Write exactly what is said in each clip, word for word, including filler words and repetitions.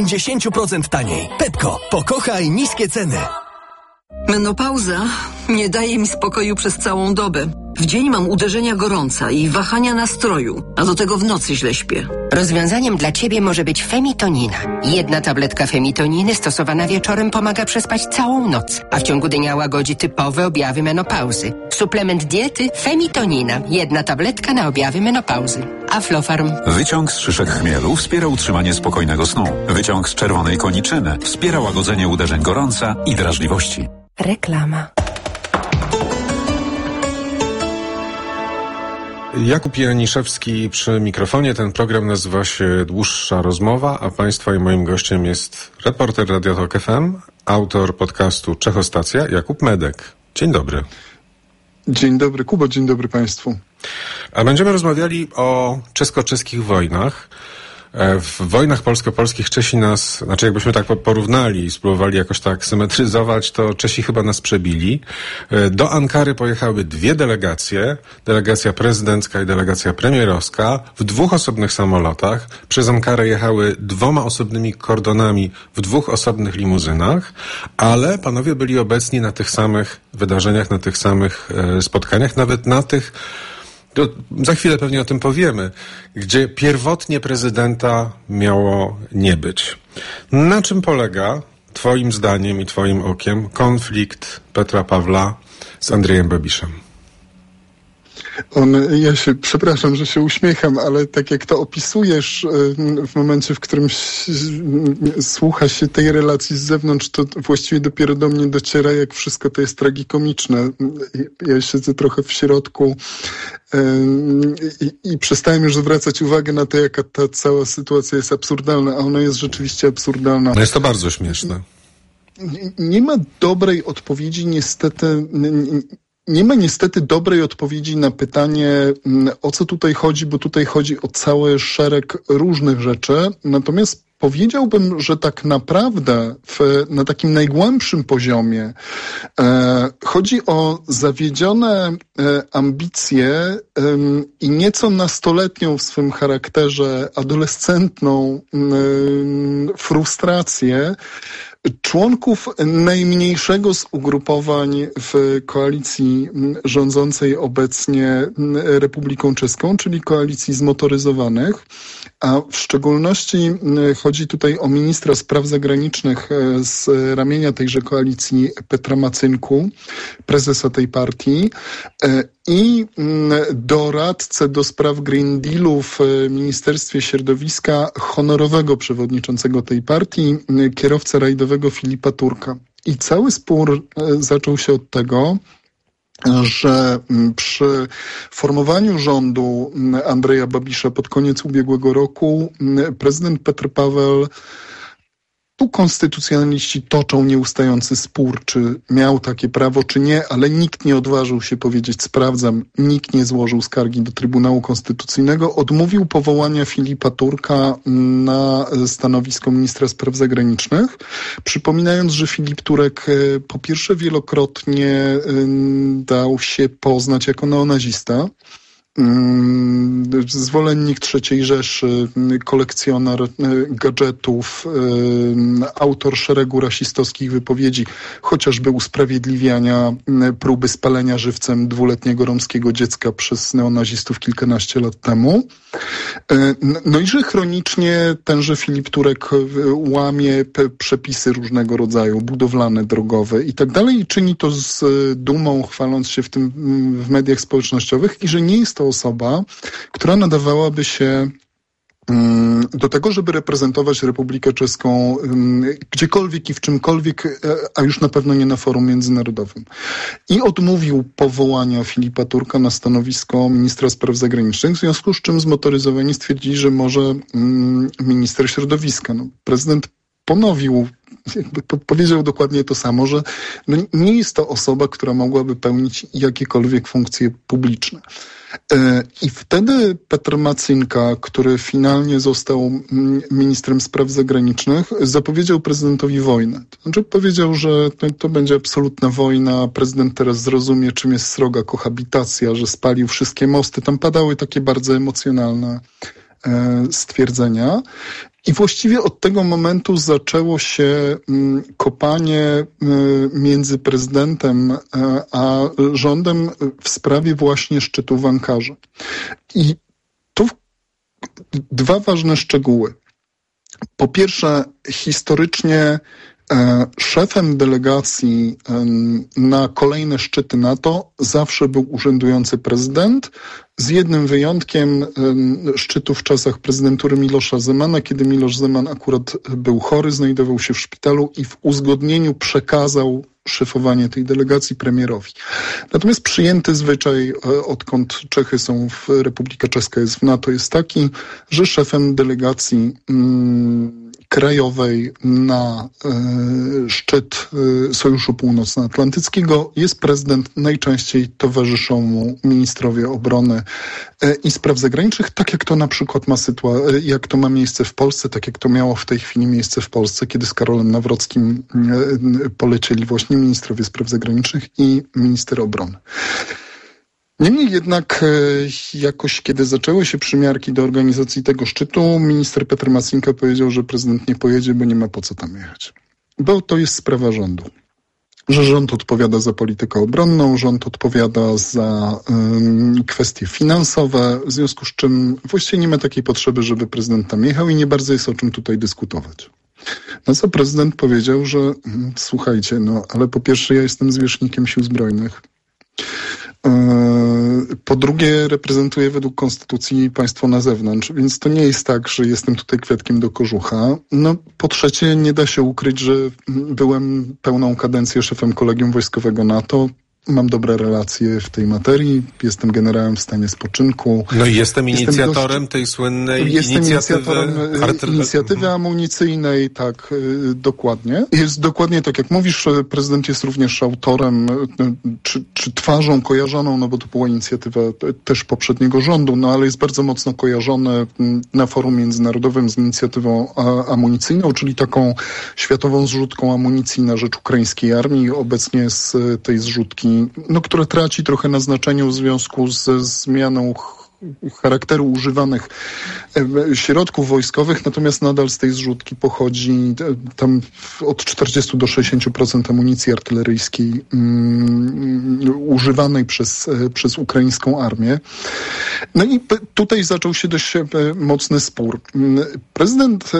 dziesięć procent taniej. Pepko, pokochaj niskie ceny. Menopauza nie daje mi spokoju przez całą dobę. W dzień mam uderzenia gorąca i wahania nastroju, a do tego w nocy źle śpię. Rozwiązaniem dla Ciebie może być Femitonina. Jedna tabletka Femitoniny stosowana wieczorem pomaga przespać całą noc, a w ciągu dnia łagodzi typowe objawy menopauzy. Suplement diety Femitonina. Jedna tabletka na objawy menopauzy. Aflofarm. Wyciąg z szyszek chmielu wspiera utrzymanie spokojnego snu. Wyciąg z czerwonej koniczyny wspiera łagodzenie uderzeń gorąca i drażliwości. Reklama. Jakub Janiszewski przy mikrofonie. Ten program nazywa się Dłuższa Rozmowa, a Państwa i moim gościem jest reporter Radia Tok F M, autor podcastu Czechostacja, Jakub Medek. Dzień dobry. Dzień dobry, Kubo, dzień dobry Państwu. A będziemy rozmawiali o czesko-czeskich wojnach. W wojnach polsko-polskich Czesi nas, znaczy jakbyśmy tak porównali i spróbowali jakoś tak symetryzować, to Czesi chyba nas przebili. Do Ankary pojechały dwie delegacje, delegacja prezydencka i delegacja premierowska, w dwóch osobnych samolotach. Przez Ankarę jechały dwoma osobnymi kordonami w dwóch osobnych limuzynach, ale panowie byli obecni na tych samych wydarzeniach, na tych samych spotkaniach, nawet na tych, to za chwilę pewnie o tym powiemy, gdzie pierwotnie prezydenta miało nie być. Na czym polega, Twoim zdaniem i Twoim okiem, konflikt Petra Pawła z Andrejem Babišem? On, ja się, przepraszam, że się uśmiecham, ale tak jak to opisujesz w momencie, w którym słucha się tej relacji z zewnątrz, to właściwie dopiero do mnie dociera, jak wszystko to jest tragikomiczne. Ja siedzę trochę w środku i, i przestałem już zwracać uwagę na to, jaka ta cała sytuacja jest absurdalna, a ona jest rzeczywiście absurdalna. No jest to bardzo śmieszne. Nie, nie ma dobrej odpowiedzi, niestety. Nie ma niestety dobrej odpowiedzi na pytanie, o co tutaj chodzi, bo tutaj chodzi o cały szereg różnych rzeczy. Natomiast powiedziałbym, że tak naprawdę w, na takim najgłębszym poziomie e, chodzi o zawiedzione e, ambicje e, i nieco nastoletnią w swym charakterze adolescentną e, frustrację członków najmniejszego z ugrupowań w koalicji rządzącej obecnie Republiką Czeską, czyli koalicji zmotoryzowanych, a w szczególności chodzi tutaj o ministra spraw zagranicznych z ramienia tejże koalicji Petra Macynku, prezesa tej partii, i doradcę do spraw Green Dealu w Ministerstwie Środowiska, honorowego przewodniczącego tej partii, kierowcę rajdowego Filipa Turka. I cały spór zaczął się od tego, że przy formowaniu rządu Andreja Babiša pod koniec ubiegłego roku prezydent Petr Paweł, tu konstytucjonaliści toczą nieustający spór, czy miał takie prawo, czy nie, ale nikt nie odważył się powiedzieć sprawdzam, nikt nie złożył skargi do Trybunału Konstytucyjnego, odmówił powołania Filipa Turka na stanowisko ministra spraw zagranicznych, przypominając, że Filip Turek po pierwsze wielokrotnie dał się poznać jako neonazista, zwolennik trzeciej Rzeszy, kolekcjoner gadżetów, autor szeregu rasistowskich wypowiedzi, chociażby usprawiedliwiania próby spalenia żywcem dwuletniego romskiego dziecka przez neonazistów kilkanaście lat temu. No i że chronicznie tenże Filip Turek łamie przepisy różnego rodzaju, budowlane, drogowe i tak dalej, i czyni to z dumą, chwaląc się w tym w mediach społecznościowych, i że nie jest to osoba, która nadawałaby się do tego, żeby reprezentować Republikę Czeską gdziekolwiek i w czymkolwiek, a już na pewno nie na forum międzynarodowym. I odmówił powołania Filipa Turka na stanowisko ministra spraw zagranicznych, w związku z czym zmotoryzowani stwierdzili, że może minister środowiska. No, prezydent ponowił, jakby powiedział dokładnie to samo, że no nie jest to osoba, która mogłaby pełnić jakiekolwiek funkcje publiczne. I wtedy Petr Macynka, który finalnie został ministrem spraw zagranicznych, zapowiedział prezydentowi wojnę. To znaczy powiedział, że to, to będzie absolutna wojna, prezydent teraz zrozumie, czym jest sroga kohabitacja, że spalił wszystkie mosty. Tam padały takie bardzo emocjonalne stwierdzenia. I właściwie od tego momentu zaczęło się kopanie między prezydentem a rządem w sprawie właśnie szczytu w Ankarze. I tu dwa ważne szczegóły. Po pierwsze, historycznie szefem delegacji na kolejne szczyty NATO zawsze był urzędujący prezydent, z jednym wyjątkiem szczytu w czasach prezydentury Milosza Zemana, kiedy Miloš Zeman akurat był chory, znajdował się w szpitalu i w uzgodnieniu przekazał szefowanie tej delegacji premierowi. Natomiast przyjęty zwyczaj, odkąd Czechy są w Republika Czeska jest w NATO, jest taki, że szefem delegacji mm, krajowej na y, szczyt y, Sojuszu Północnoatlantyckiego jest prezydent, najczęściej towarzyszą mu ministrowie obrony y, i spraw zagranicznych, tak jak to na przykład ma sytua- jak to ma miejsce w Polsce, tak jak to miało w tej chwili miejsce w Polsce, kiedy z Karolem Nawrockim y, y, polecieli właśnie ministrowie spraw zagranicznych i minister obrony. Niemniej jednak jakoś, kiedy zaczęły się przymiarki do organizacji tego szczytu, minister Petr Macinka powiedział, że prezydent nie pojedzie, bo nie ma po co tam jechać. Bo to jest sprawa rządu. Że rząd odpowiada za politykę obronną, rząd odpowiada za um, kwestie finansowe, w związku z czym właściwie nie ma takiej potrzeby, żeby prezydent tam jechał i nie bardzo jest o czym tutaj dyskutować. No co prezydent powiedział, że hmm, słuchajcie, no ale po pierwsze ja jestem zwierzchnikiem sił zbrojnych. Po drugie, reprezentuję według konstytucji państwo na zewnątrz, więc to nie jest tak, że jestem tutaj kwiatkiem do kożucha. No, po trzecie, nie da się ukryć, że byłem pełną kadencję szefem Kolegium Wojskowego NATO. Mam dobre relacje w tej materii, jestem generałem w stanie spoczynku. No i jestem inicjatorem dość, tej słynnej jestem inicjatywy... inicjatorem Artyl... inicjatywy amunicyjnej, tak, y, dokładnie. Jest dokładnie tak, jak mówisz, prezydent jest również autorem, y, czy, czy twarzą kojarzoną, no bo to była inicjatywa też poprzedniego rządu, no ale jest bardzo mocno kojarzony y, na forum międzynarodowym z inicjatywą a, amunicyjną, czyli taką światową zrzutką amunicji na rzecz ukraińskiej armii. Obecnie z y, tej zrzutki no, które traci trochę na znaczeniu w związku ze zmianą charakteru używanych środków wojskowych, natomiast nadal z tej zrzutki pochodzi tam od czterdziestu do sześćdziesięciu procent amunicji artyleryjskiej um, używanej przez, przez ukraińską armię. No i tutaj zaczął się dość mocny spór. Prezydent e,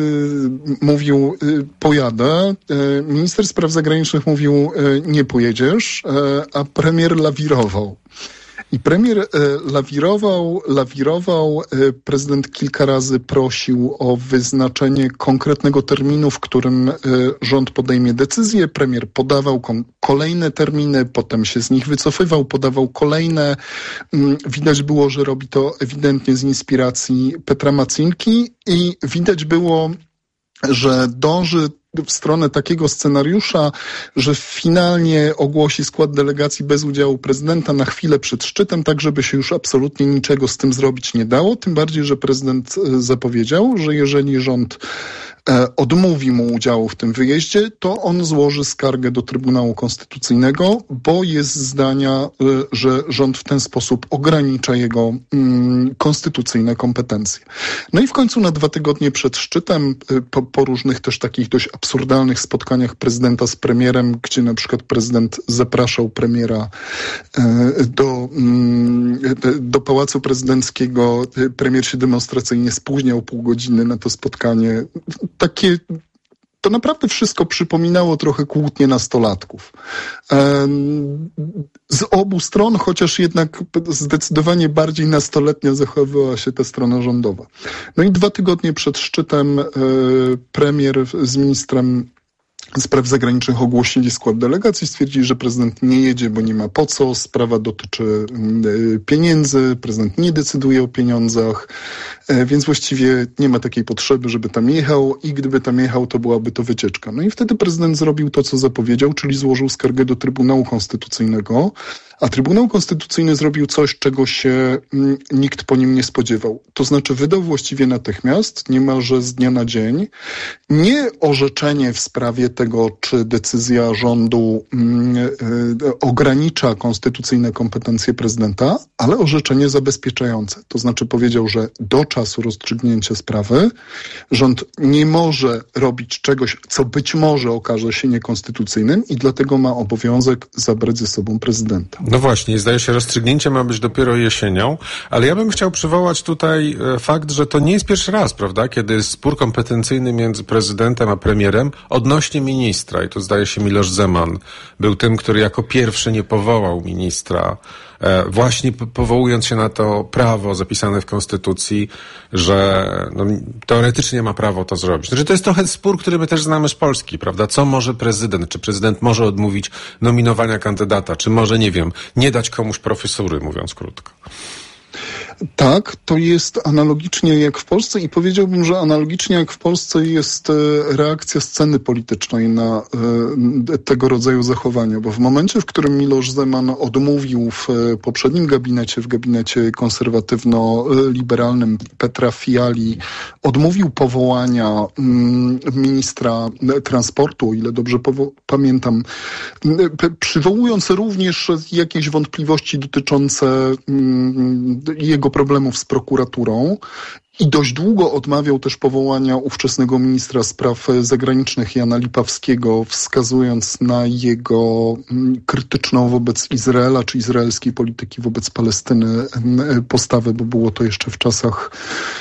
mówił e, pojadę, e, minister spraw zagranicznych mówił e, nie pojedziesz, e, a premier lawirował. I premier e, lawirował, lawirował, e, prezydent kilka razy prosił o wyznaczenie konkretnego terminu, w którym e, rząd podejmie decyzję. Premier podawał kon- kolejne terminy, potem się z nich wycofywał, podawał kolejne. Mm, widać było, że robi to ewidentnie z inspiracji Petra Macinki i widać było, że dąży w stronę takiego scenariusza, że finalnie ogłosi skład delegacji bez udziału prezydenta na chwilę przed szczytem, tak żeby się już absolutnie niczego z tym zrobić nie dało. Tym bardziej, że prezydent zapowiedział, że jeżeli rząd odmówi mu udziału w tym wyjeździe, to on złoży skargę do Trybunału Konstytucyjnego, bo jest zdania, że rząd w ten sposób ogranicza jego mm, konstytucyjne kompetencje. No i w końcu na dwa tygodnie przed szczytem, po, po różnych też takich dość absurdalnych spotkaniach prezydenta z premierem, gdzie na przykład prezydent zapraszał premiera e, do, mm, do Pałacu Prezydenckiego, premier się demonstracyjnie spóźniał pół godziny na to spotkanie. Takie, to naprawdę wszystko przypominało trochę kłótnie nastolatków. Z obu stron, chociaż jednak zdecydowanie bardziej nastoletnia zachowywała się ta strona rządowa. No i dwa tygodnie przed szczytem premier z ministrem spraw zagranicznych ogłosili skład delegacji, stwierdzili, że prezydent nie jedzie, bo nie ma po co, sprawa dotyczy y, pieniędzy, prezydent nie decyduje o pieniądzach, y, więc właściwie nie ma takiej potrzeby, żeby tam jechał i gdyby tam jechał, to byłaby to wycieczka. No i wtedy prezydent zrobił to, co zapowiedział, czyli złożył skargę do Trybunału Konstytucyjnego, a Trybunał Konstytucyjny zrobił coś, czego się mm, nikt po nim nie spodziewał. To znaczy wydał właściwie natychmiast, niemalże z dnia na dzień, nie orzeczenie w sprawie tego, czy decyzja rządu mm, y, ogranicza konstytucyjne kompetencje prezydenta, ale orzeczenie zabezpieczające. To znaczy powiedział, że do czasu czasu rozstrzygnięcia sprawy. Rząd nie może robić czegoś, co być może okaże się niekonstytucyjnym i dlatego ma obowiązek zabrać ze sobą prezydenta. No właśnie, zdaje się, rozstrzygnięcie ma być dopiero jesienią, ale ja bym chciał przywołać tutaj fakt, że to nie jest pierwszy raz, prawda, kiedy spór kompetencyjny między prezydentem a premierem odnośnie ministra, i tu zdaje się Miloš Zeman był tym, który jako pierwszy nie powołał ministra, właśnie powołując się na to prawo zapisane w Konstytucji, że no, teoretycznie ma prawo to zrobić. Znaczy, to jest trochę spór, który my też znamy z Polski, prawda? Co może prezydent? Czy prezydent może odmówić nominowania kandydata? Czy może, nie wiem, nie dać komuś profesury, mówiąc krótko? Tak, to jest analogicznie jak w Polsce i powiedziałbym, że analogicznie jak w Polsce jest reakcja sceny politycznej na e, tego rodzaju zachowania, bo w momencie, w którym Miloš Zeman odmówił w poprzednim gabinecie, w gabinecie konserwatywno-liberalnym Petra Fiali, odmówił powołania mm, ministra transportu, o ile dobrze powo- pamiętam, p- przywołując również jakieś wątpliwości dotyczące mm, jego problemów z prokuraturą i dość długo odmawiał też powołania ówczesnego ministra spraw zagranicznych Jana Lipavskiego, wskazując na jego krytyczną wobec Izraela czy izraelskiej polityki wobec Palestyny postawę, bo było to jeszcze w czasach,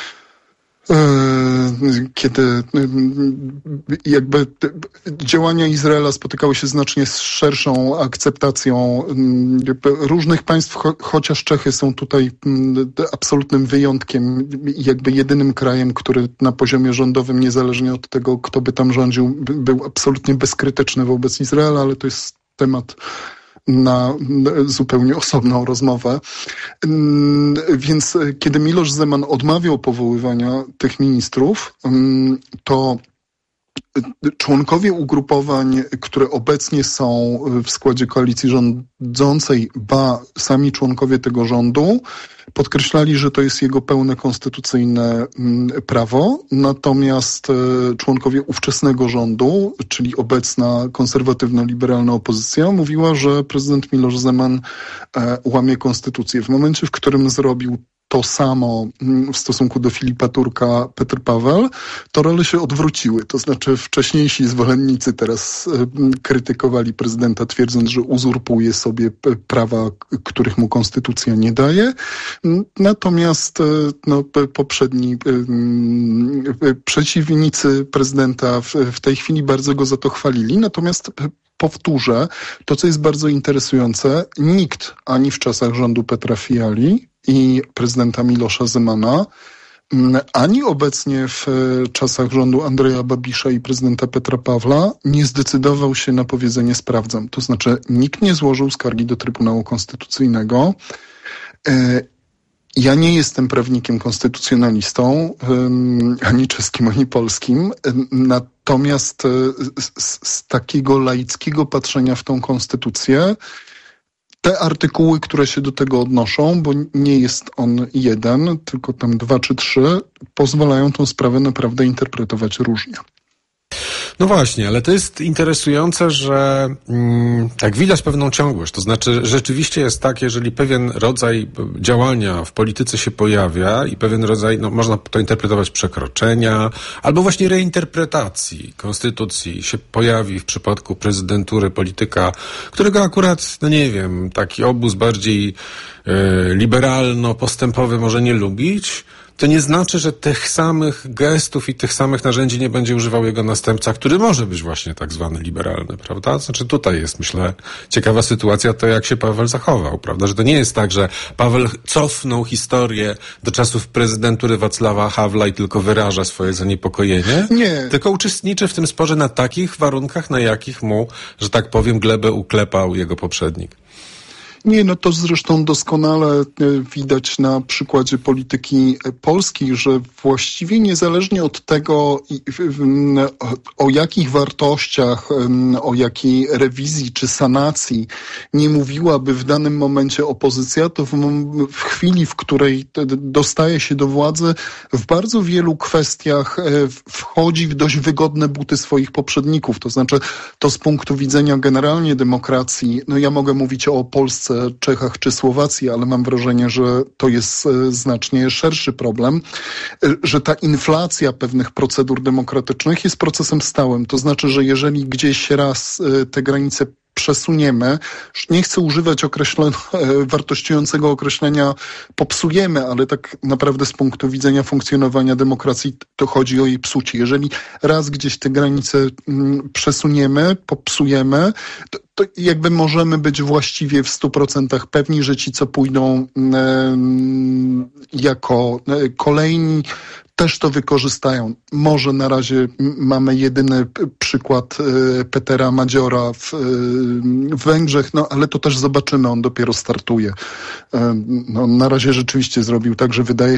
kiedy jakby działania Izraela spotykały się znacznie z szerszą akceptacją różnych państw, cho- chociaż Czechy są tutaj absolutnym wyjątkiem, jakby jedynym krajem, który na poziomie rządowym, niezależnie od tego, kto by tam rządził, był absolutnie bezkrytyczny wobec Izraela, ale to jest temat na zupełnie osobną rozmowę. Więc kiedy Miloš Zeman odmawiał powoływania tych ministrów, to członkowie ugrupowań, które obecnie są w składzie koalicji rządzącej, ba sami członkowie tego rządu, podkreślali, że to jest jego pełne konstytucyjne prawo, natomiast członkowie ówczesnego rządu, czyli obecna konserwatywno-liberalna opozycja, mówiła, że prezydent Miloš Zeman łamie konstytucję. W momencie, w którym zrobił to samo w stosunku do Filipa Turka Petr Pavel, to role się odwróciły. To znaczy wcześniejsi zwolennicy teraz krytykowali prezydenta, twierdząc, że uzurpuje sobie prawa, których mu konstytucja nie daje. Natomiast no, poprzedni przeciwnicy prezydenta w, w tej chwili bardzo go za to chwalili. Natomiast powtórzę, to co jest bardzo interesujące, nikt ani w czasach rządu Petra Fiali i prezydenta Miloša Zemana, ani obecnie w czasach rządu Andreja Babisza i prezydenta Petra Pawla nie zdecydował się na powiedzenie sprawdzam. To znaczy nikt nie złożył skargi do Trybunału Konstytucyjnego. Ja nie jestem prawnikiem konstytucjonalistą, ani czeskim, ani polskim, natomiast z, z takiego laickiego patrzenia w tą konstytucję, te artykuły, które się do tego odnoszą, bo nie jest on jeden, tylko tam dwa czy trzy, pozwalają tą sprawę naprawdę interpretować różnie. No właśnie, ale to jest interesujące, że mm, tak widać pewną ciągłość. To znaczy rzeczywiście jest tak, jeżeli pewien rodzaj działania w polityce się pojawia i pewien rodzaj, no można to interpretować przekroczenia, albo właśnie reinterpretacji konstytucji się pojawi w przypadku prezydentury polityka, którego akurat, no nie wiem, taki obóz bardziej e, liberalno-postępowy może nie lubić, to nie znaczy, że tych samych gestów i tych samych narzędzi nie będzie używał jego następca, który może być właśnie tak zwany liberalny, prawda? Znaczy tutaj jest, myślę, ciekawa sytuacja to, jak się Paweł zachował, prawda? Że to nie jest tak, że Paweł cofnął historię do czasów prezydentury Wacława Havla i tylko wyraża swoje zaniepokojenie, nie. Tylko uczestniczy w tym sporze na takich warunkach, na jakich mu, że tak powiem, glebę uklepał jego poprzednik. Nie, no to zresztą doskonale widać na przykładzie polityki polskiej, że właściwie niezależnie od tego, o jakich wartościach, o jakiej rewizji czy sanacji nie mówiłaby w danym momencie opozycja, to w, w chwili, w której dostaje się do władzy, w bardzo wielu kwestiach wchodzi w dość wygodne buty swoich poprzedników. To znaczy, to z punktu widzenia generalnie demokracji, no ja mogę mówić o Polsce Polsce, Czechach czy Słowacji, ale mam wrażenie, że to jest znacznie szerszy problem, że ta inflacja pewnych procedur demokratycznych jest procesem stałym. To znaczy, że jeżeli gdzieś raz te granice przesuniemy, nie chcę używać określenia, wartościującego określenia popsujemy, ale tak naprawdę z punktu widzenia funkcjonowania demokracji to chodzi o jej psucie. Jeżeli raz gdzieś te granice przesuniemy, popsujemy, to, to jakby możemy być właściwie w stu procentach pewni, że ci, co pójdą e, jako kolejni, też to wykorzystają. Może na razie mamy jedyny przykład y, Petera Madziora w, y, w Węgrzech, no ale to też zobaczymy, on dopiero startuje. Y, no, na razie rzeczywiście zrobił tak, że wydaje